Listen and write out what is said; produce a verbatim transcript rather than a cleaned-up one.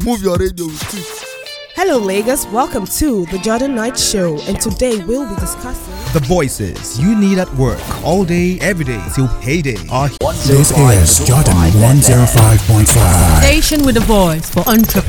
Move your radio with it. Hello, Lagos. Welcome to the Jordan Knight Show, and today we'll be discussing the voices you need at work all day, every day till payday. Are This is Jordan one oh five point five. Station with a voice for entrepreneurs.